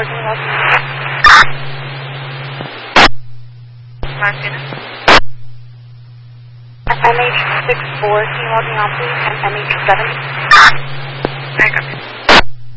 can you log in? Last unit. MH64, can you log me on please? And MH7? I got it.